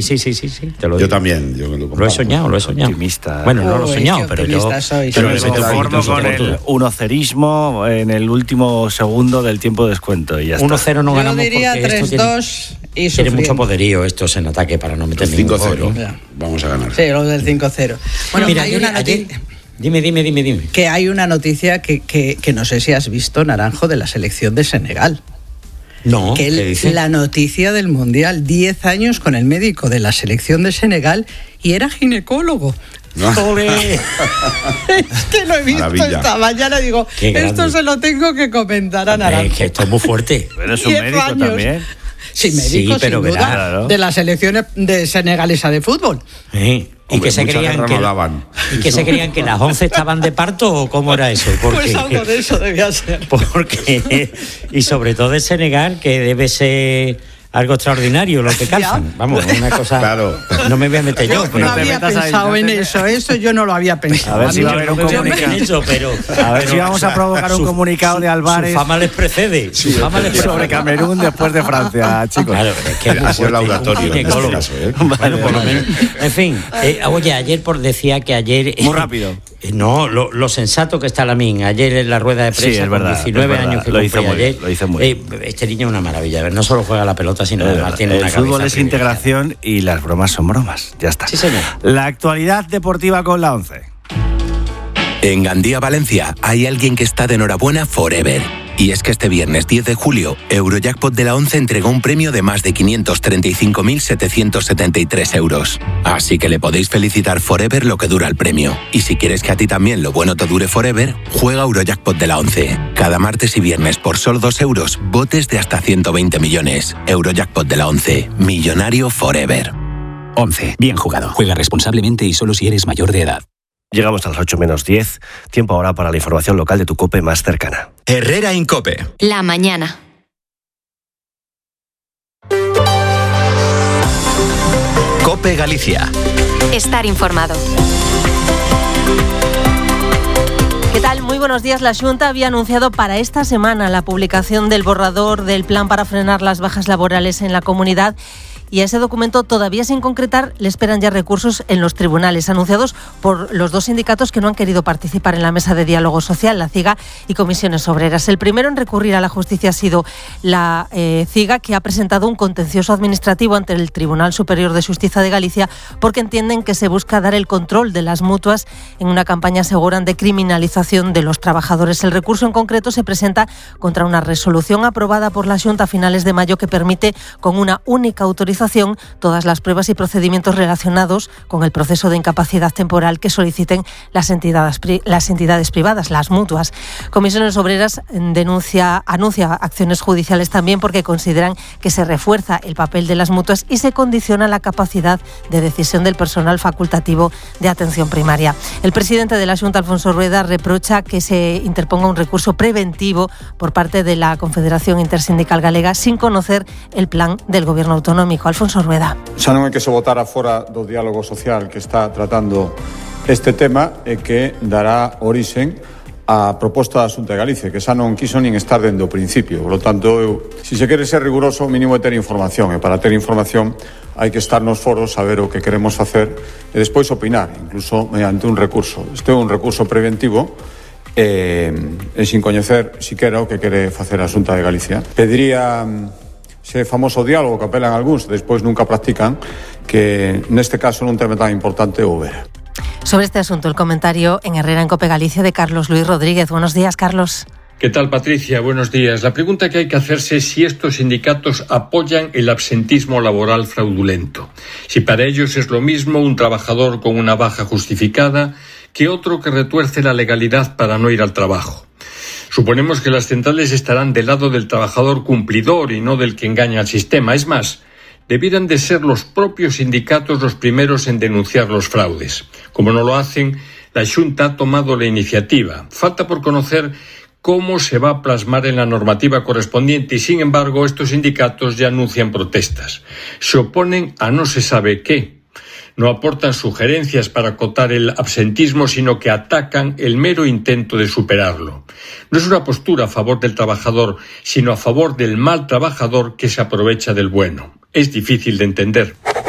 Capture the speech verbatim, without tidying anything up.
Sí, sí, sí, sí, sí, te lo Yo digo. también. Yo lo, lo he soñado, lo he soñado. Optimista. Bueno, no lo he Uy, soñado, qué pero yo... optimista sois. pero Yo me me meto conformo poquito, con como el tú. unocerismo en el último segundo del tiempo de descuento y ya está. uno cero no Yo ganamos diría porque esto tres tiene, dos y tiene sufriendo. mucho poderío estos en ataque para no meter El ningún cinco cero. gol. Ya. Vamos a ganar. Sí, lo del cinco cero. Bueno, Mira, hay ayer- una ayer- noticia... Dime, dime, dime, dime. que hay una noticia que, que, que no sé si has visto, Naranjo, de la selección de Senegal. No, que ¿qué el- dice? la noticia del Mundial, diez años con el médico de la selección de Senegal y era ginecólogo. ¡Ole! Es que lo he visto Maravilla. esta mañana, digo, Qué esto grande. se lo tengo que comentar a Hombre, Naranjo. es que esto es muy fuerte. Pero es un diez médico años. también. Sí, Sí, médico, pero sin verá, duda, claro. de la selección de senegalesa de fútbol. ¿Eh? ¿Y Hombre, que se mucha creían guerra que no daban. y que se creían que las once estaban de parto o cómo era eso? Porque, Pues algo de eso debía ser. porque y sobre todo en Senegal, que debe ser algo extraordinario lo que calzan. Vamos, una cosa. Claro. No me voy a meter yo, Yo pero no te había metas ahí, pensado no en te- eso, eso yo no lo había pensado. A ver si yo va a haber no un me voy a meter en comunicado. eso, pero A ver si pero, vamos a provocar un su- comunicado de su- Álvarez Su fama les precede. Su fama les precede. sobre Camerún después de Francia, chicos. Claro, es que es muy Ha sido fuerte, laboratorio un en este ginecólogo. caso, ¿eh? Bueno, por lo menos. En fin, eh, oye, ayer por decía que ayer. Muy rápido. Eh, no, lo, lo sensato que está Lamine. Ayer en la rueda de Sí, prensa, es con verdad, diecinueve es verdad. años que Lo hizo cumplía muy bien, ayer. lo hizo muy eh, este niño es una maravilla. A ver, no solo juega la pelota, sino además tiene El una fútbol cabeza es privilegiada. integración y las bromas son bromas. Ya está. Sí, señor. La actualidad deportiva con la once. En Gandía, Valencia, hay alguien que está de enhorabuena forever. Y es que este viernes diez de julio, Eurojackpot de la once entregó un premio de más de quinientos treinta y cinco mil setecientos setenta y tres euros. Así que le podéis felicitar forever lo que dura el premio. Y si quieres que a ti también lo bueno te dure forever, juega Eurojackpot de la once. Cada martes y viernes por solo dos euros, botes de hasta ciento veinte millones. Eurojackpot de la once. Millonario forever. once. Bien jugado. Juega responsablemente y solo si eres mayor de edad. Llegamos a las ocho menos diez. Tiempo ahora para la información local de tu COPE más cercana. Herrera Incope. La mañana. Cope Galicia. Estar informado. ¿Qué tal? Muy buenos días. La Xunta había anunciado para esta semana la publicación del borrador del plan para frenar las bajas laborales en la comunidad. Y a ese documento, todavía sin concretar, le esperan ya recursos en los tribunales, anunciados por los dos sindicatos que no han querido participar en la mesa de diálogo social, la CIGA y Comisiones Obreras. El primero en recurrir a la justicia ha sido la eh, CIGA, que ha presentado un contencioso administrativo ante el Tribunal Superior de Justicia de Galicia porque entienden que se busca dar el control de las mutuas en una campaña, aseguran, de criminalización de los trabajadores. El recurso en concreto se presenta contra una resolución aprobada por la Xunta a finales de mayo que permite, con una única autorización, todas las pruebas y procedimientos relacionados con el proceso de incapacidad temporal que soliciten las entidades, las entidades privadas, las mutuas. Comisiones Obreras denuncia, anuncia acciones judiciales también porque consideran que se refuerza el papel de las mutuas y se condiciona la capacidad de decisión del personal facultativo de atención primaria. El presidente de la Xunta, Alfonso Rueda, reprocha que se interponga un recurso preventivo por parte de la Confederación Intersindical Galega sin conocer el plan del Gobierno autonómico. Alfonso Rueda. Xa non é que se votara fora do diálogo social que está tratando este tema e que dará orixen a proposta da Xunta de Galicia, que xa non quiso nin estar dende o principio. Por lo tanto, eu, se se quere ser riguroso, o mínimo é ter información, e para ter información hai que estar nos foros, saber o que queremos facer e despois opinar, incluso mediante un recurso. Este é un recurso preventivo e, e sin coñecer siquera o que quere facer a Xunta de Galicia. Pediría ese famoso diálogo que apelan algúns, despois nunca practican, que neste caso non tema tan importante o ver. Sobre este asunto, el comentario en Herrera Incope Galicia de Carlos Luis Rodríguez. Buenos días, Carlos. ¿Qué tal, Patricia? Buenos días. La pregunta que hay que hacerse es si estos sindicatos apoyan el absentismo laboral fraudulento. Si para ellos es lo mismo un trabajador con una baja justificada que otro que retuerce la legalidad para no ir al trabajo. Suponemos que las centrales estarán del lado del trabajador cumplidor y no del que engaña al sistema. Es más, debieran de ser los propios sindicatos los primeros en denunciar los fraudes. Como no lo hacen, la Xunta ha tomado la iniciativa. Falta por conocer cómo se va a plasmar en la normativa correspondiente y, sin embargo, estos sindicatos ya anuncian protestas. Se oponen a no se sabe qué. No aportan sugerencias para acotar el absentismo, sino que atacan el mero intento de superarlo. No es una postura a favor del trabajador, sino a favor del mal trabajador que se aprovecha del bueno. Es difícil de entender.